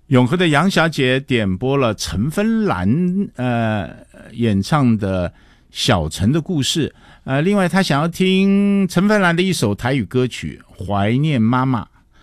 永和的杨小姐点播了陈芬兰演唱的小城的故事，另外她想要听陈芬兰的一首台语歌曲怀念妈妈。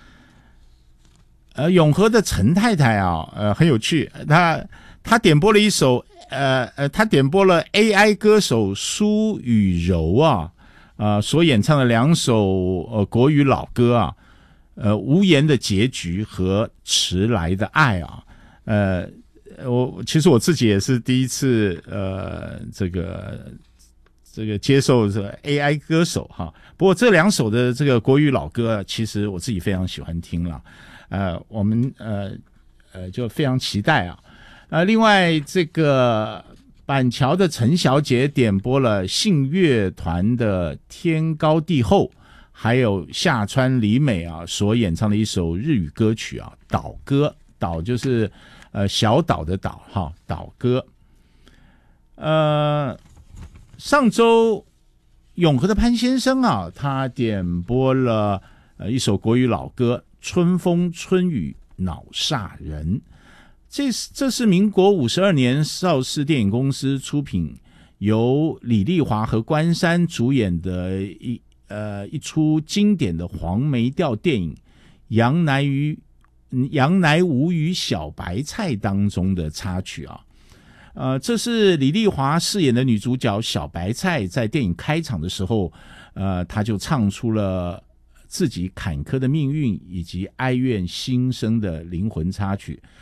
永和的陈太太啊，很有趣，她点播了一首她点播了 AI 歌手苏雨柔所演唱的2首国语老歌啊，无言的结局和迟来的爱啊，其实我自己也是第一次这个接受这个 AI 歌手哈。不过这2首的这个国语老歌，其实我自己非常喜欢听了，我们就非常期待啊。另外这个板桥的陈小姐点播了信乐团的天高地厚，还有下川里美所演唱的一首日语歌曲岛歌，岛就是小岛的岛岛歌。上周永和的潘先生他点播了一首国语老歌春风春雨恼煞人，这是民国52年邵氏电影公司出品，由李丽华和关山主演的一出经典的黄梅调电影杨乃武与小白菜当中的插曲这是李丽华饰演的女主角小白菜在电影开场的时候她就唱出了自己坎坷的命运以及哀怨心声的灵魂插曲，